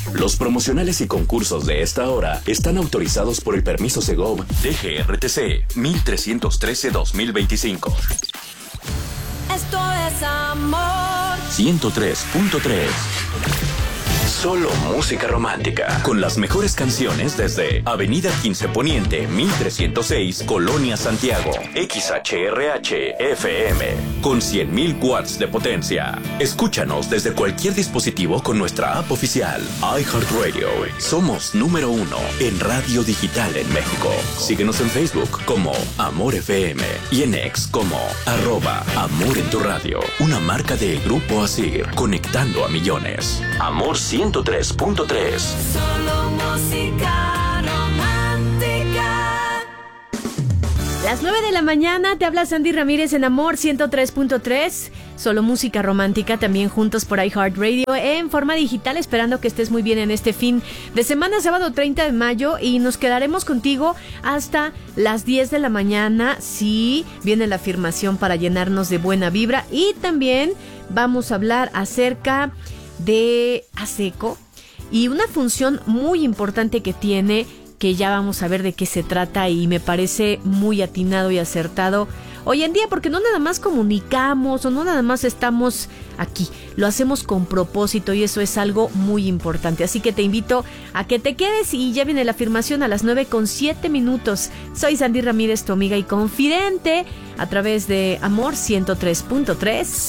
Los promocionales y concursos de esta hora están autorizados por el permiso Segov DGRTC 1313-2025. Esto es amor. 103.3. Solo música romántica, con las mejores canciones desde Avenida 15 Poniente, 1306, Colonia Santiago. XHRH FM, con 100.000 watts de potencia. Escúchanos desde cualquier dispositivo con nuestra app oficial, iHeartRadio. Somos número 1 en radio digital en México. Síguenos en Facebook como Amor FM y en X como @Amor en tu radio. Una marca de Grupo Asir, conectando a millones. Amor 103.3. Solo música romántica. Las 9 de la mañana te habla Sandy Ramírez en Amor 103.3. Solo música romántica, también juntos por iHeartRadio en forma digital, esperando que estés muy bien en este fin de semana, sábado 30 de mayo, y nos quedaremos contigo hasta las 10 de la mañana. Sí, viene la afirmación para llenarnos de buena vibra, y también vamos a hablar acerca de ASECO y una función muy importante que tiene, que ya vamos a ver de qué se trata, y me parece muy atinado y acertado hoy en día, porque no nada más comunicamos o no nada más estamos aquí, lo hacemos con propósito, y eso es algo muy importante. Así que te invito a que te quedes, y ya viene la afirmación a las 9:07. Soy Sandy Ramírez, tu amiga y confidente, a través de Amor 103.3.